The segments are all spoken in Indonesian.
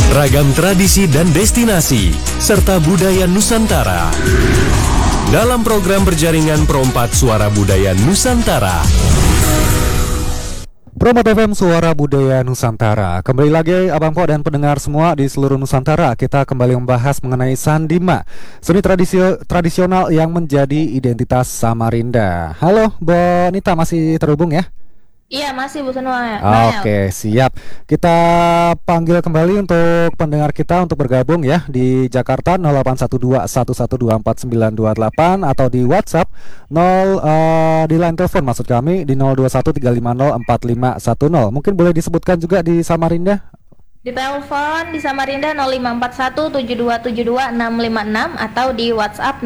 Ragam tradisi dan destinasi, serta budaya Nusantara. Dalam program berjaringan Perompat Suara Budaya Nusantara. Perompat FM Suara Budaya Nusantara. Kembali lagi Abang Po dan pendengar semua di seluruh Nusantara. Kita kembali membahas mengenai Sandima, seni tradisional yang menjadi identitas Samarinda. Halo, Bonita, masih terhubung ya? Iya, masih Bu Noel. Oke, siap. Kita panggil kembali untuk pendengar kita untuk bergabung ya di Jakarta 081211249928 atau di WhatsApp 0 di line telepon maksud kami di 0213504510. Mungkin boleh disebutkan juga di Samarinda. Di telepon di Samarinda 054172722656 atau di WhatsApp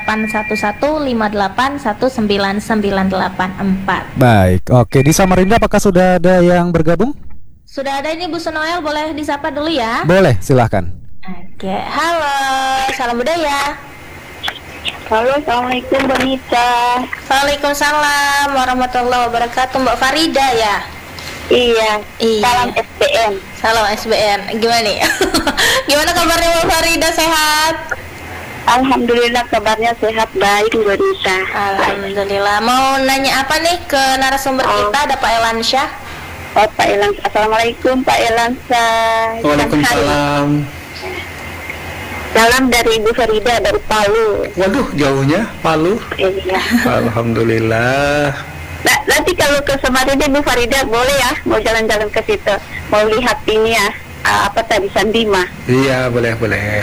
081158199984. Baik, oke, di Samarinda apakah sudah ada yang bergabung? Sudah ada ini Bu Noel, boleh disapa dulu ya? Boleh, silahkan. Oke, halo, salam budaya. Halo, assalamualaikum Bonita. Waalaikumsalam warahmatullahi wabarakatuh. Mbak Farida ya? Iya. Salam SBN. Salam SBN. Gimana nih? Gimana kabarnya Mbak Farida, sehat? Alhamdulillah kabarnya sehat, baik Bonita. Alhamdulillah. Mau nanya apa nih ke narasumber kita? Ada Pak Elansyah. Oh, Pak Elansyah. Assalamualaikum Pak Elansyah. Waalaikumsalam. Salam dari Ibu Farida dari Palu. Waduh, jauhnya Palu. Iya. Alhamdulillah. Nah, nanti kalau ke Samarinda Ibu Farida boleh ya, mau jalan-jalan ke situ, mau lihat ini ya, apa tadi Sandima. Iya, boleh.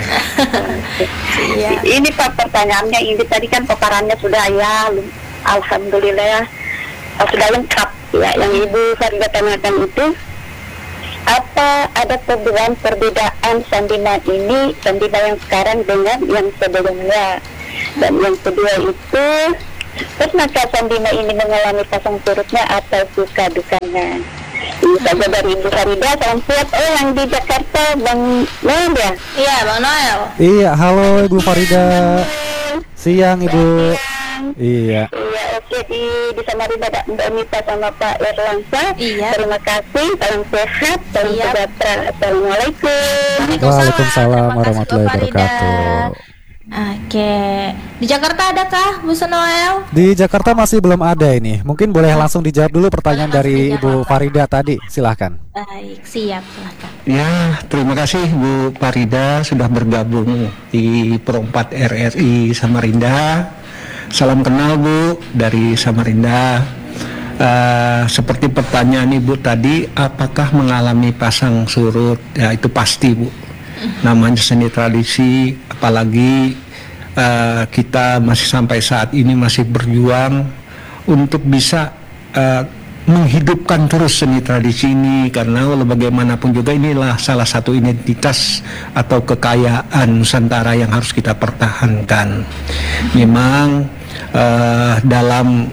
Iya. Ini Pak pertanyaannya, ini tadi kan paparannya sudah ya, alhamdulillah ya, sudah lengkap ya. Yang Ibu Farida tanyakan itu, apa ada perbedaan Sandima ini, Sandima yang sekarang dengan yang sebelumnya? Dan yang kedua itu, pernahkah Sandima ini mengalami pasang surutnya atau suka dukanya? Ini saja dari Ibu Farida. Salam sehat. Oh, yang di Jakarta Bang Noel ya? Iya, Bang Noel. Iya, halo Ibu Farida. Siang Ibu. Iya. Iya, oke, di Samarinda ada Mbak Mita sama Pak Erlangsa. Iya. Terima kasih. Salam sehat. Salam sejahtera. Assalamualaikum. Waalaikumsalam Terima kasih, warahmatullahi Bu Farida. wabarakatuh. Oke, di Jakarta adakah Bu Noel? Di Jakarta masih belum ada ini. Mungkin boleh langsung dijawab dulu pertanyaan dari Ibu Farida tadi. Silahkan. Baik, siap, silakan. Ya, terima kasih Bu Farida sudah bergabung di Perompat RRI Samarinda. Salam kenal Bu dari Samarinda. Seperti pertanyaan Ibu tadi, apakah mengalami pasang surut? Ya, itu pasti Bu. Namanya seni tradisi, apalagi kita masih sampai saat ini masih berjuang untuk bisa menghidupkan terus seni tradisi ini, karena walau bagaimanapun juga inilah salah satu identitas atau kekayaan Nusantara yang harus kita pertahankan. Memang dalam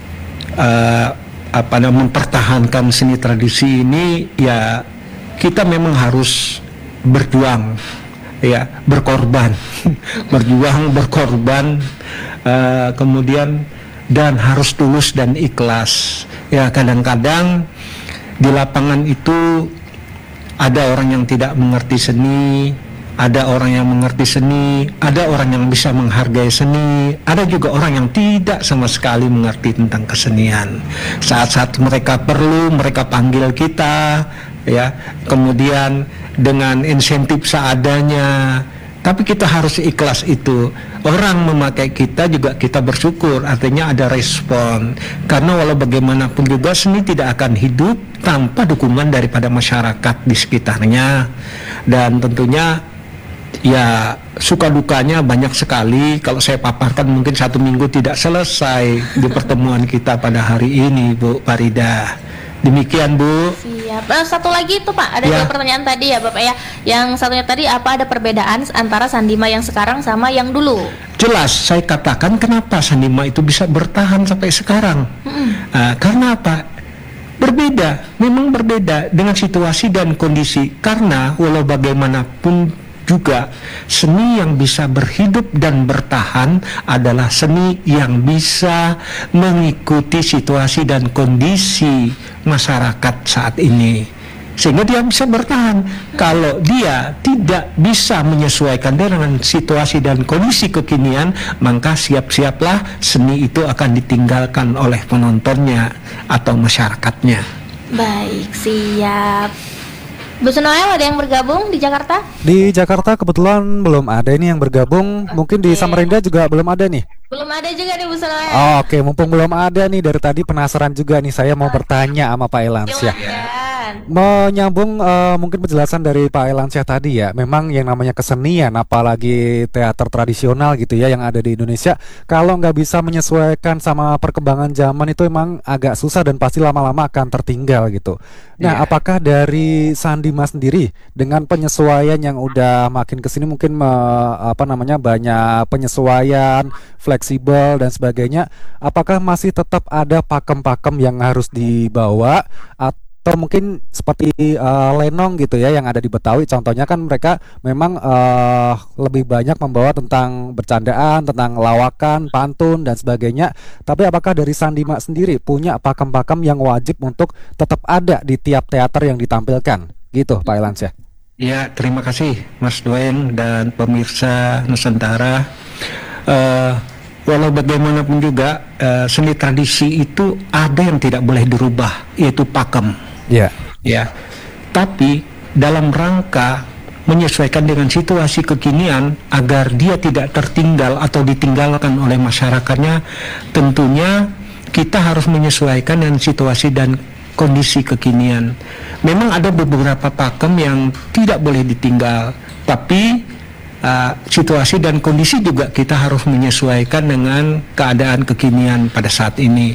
mempertahankan seni tradisi ini ya kita memang harus berjuang, ya, berkorban, berkorban, kemudian dan harus tulus dan ikhlas. Ya, kadang-kadang di lapangan itu ada orang yang tidak mengerti seni, ada orang yang mengerti seni, ada orang yang bisa menghargai seni, ada juga orang yang tidak sama sekali mengerti tentang kesenian. Saat-saat mereka perlu, mereka panggil kita, ya, kemudian dengan insentif seadanya, tapi kita harus ikhlas itu. Orang memakai kita juga kita bersyukur, artinya ada respon, karena walau bagaimanapun juga seni tidak akan hidup tanpa dukungan daripada masyarakat di sekitarnya. Dan tentunya ya suka dukanya banyak sekali. Kalau saya paparkan mungkin 1 minggu tidak selesai di pertemuan kita pada hari ini Bu Farida. Demikian Bu. Siap. Satu lagi itu Pak, ada dua pertanyaan tadi ya Bapak ya. Yang satunya tadi, apa ada perbedaan antara Sandima yang sekarang sama yang dulu? Jelas, saya katakan kenapa Sandima itu bisa bertahan sampai sekarang. Karena apa? Berbeda, memang berbeda dengan situasi dan kondisi. Karena walau bagaimanapun juga seni yang bisa berhidup dan bertahan adalah seni yang bisa mengikuti situasi dan kondisi masyarakat saat ini. sehingga dia bisa bertahan. Kalau dia tidak bisa menyesuaikan dengan situasi dan kondisi kekinian, maka siap-siaplah seni itu akan ditinggalkan oleh penontonnya atau masyarakatnya. Baik, siap. Bu Noel, ada yang bergabung di Jakarta? Di Jakarta kebetulan belum ada ini yang bergabung. Mungkin di Samarinda juga belum ada nih. Belum ada juga nih Bu Noel. Oh, oke, mumpung belum ada nih, dari tadi penasaran juga nih, saya mau bertanya sama Pak Elansyah. Silakan. Menyambung mungkin penjelasan dari Pak Elansyah tadi ya, memang yang namanya kesenian, apalagi teater tradisional gitu ya yang ada di Indonesia, kalau nggak bisa menyesuaikan sama perkembangan zaman itu emang agak susah dan pasti lama-lama akan tertinggal gitu. Nah, apakah dari Sandima sendiri dengan penyesuaian yang udah makin kesini mungkin banyak penyesuaian, fleksibel dan sebagainya, apakah masih tetap ada pakem-pakem yang harus dibawa? Atau mungkin seperti lenong gitu ya yang ada di Betawi, contohnya kan mereka memang lebih banyak membawa tentang bercandaan, tentang lawakan, pantun dan sebagainya. Tapi apakah dari Sandima sendiri punya pakem-pakem yang wajib untuk tetap ada di tiap teater yang ditampilkan gitu, Pak Elansyah? Ya, terima kasih Mas Duen dan pemirsa Nusantara. Walau bagaimanapun juga seni tradisi itu ada yang tidak boleh dirubah, yaitu pakem. Ya. Tapi dalam rangka menyesuaikan dengan situasi kekinian agar dia tidak tertinggal atau ditinggalkan oleh masyarakatnya, tentunya kita harus menyesuaikan dengan situasi dan kondisi kekinian. Memang ada beberapa pakem yang tidak boleh ditinggal, tapi situasi dan kondisi juga kita harus menyesuaikan dengan keadaan kekinian pada saat ini.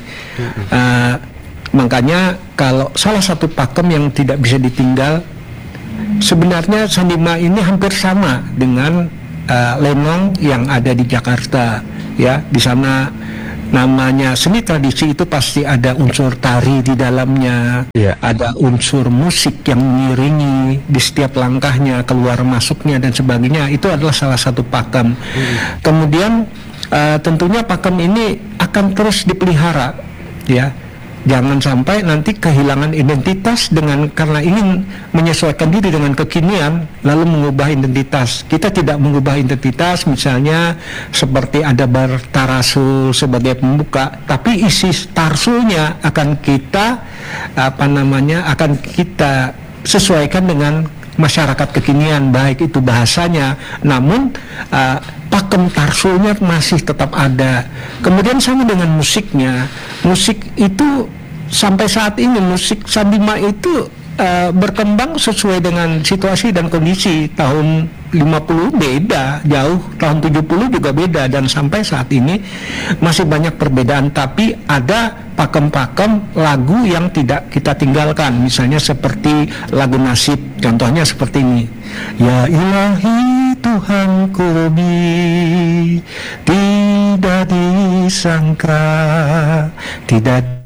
Makanya kalau salah satu pakem yang tidak bisa ditinggal, sebenarnya Sandima ini hampir sama dengan lenong yang ada di Jakarta. Ya, di sana namanya seni tradisi itu pasti ada unsur tari di dalamnya, ada unsur musik yang mengiringi di setiap langkahnya, keluar masuknya dan sebagainya. Itu adalah salah satu pakem. Kemudian tentunya pakem ini akan terus dipelihara, ya. Jangan sampai nanti kehilangan identitas karena ingin menyesuaikan diri dengan kekinian lalu mengubah identitas. Kita tidak mengubah identitas, misalnya seperti ada bertarasul sebagai pembuka, tapi isi tarsulnya akan kita akan kita sesuaikan dengan masyarakat kekinian, baik itu bahasanya, namun pakem tarsulnya masih tetap ada. Kemudian sama dengan musiknya, musik itu sampai saat ini musik Sandima itu berkembang sesuai dengan situasi dan kondisi. Tahun 50 beda jauh, tahun 70 juga beda, dan sampai saat ini masih banyak perbedaan, tapi ada pakem-pakem lagu yang tidak kita tinggalkan, misalnya seperti lagu nasib, contohnya seperti ini. Ya ilahi Tuhanku lebih tidak disangka, tidak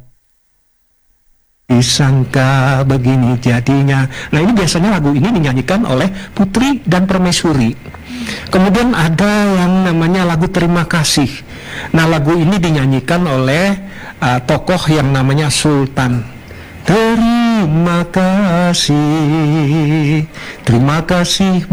disangka begini jadinya. Nah, ini biasanya lagu ini dinyanyikan oleh putri dan permaisuri. Kemudian ada yang namanya lagu terima kasih. Nah, lagu ini dinyanyikan oleh tokoh yang namanya Sultan. Terima kasih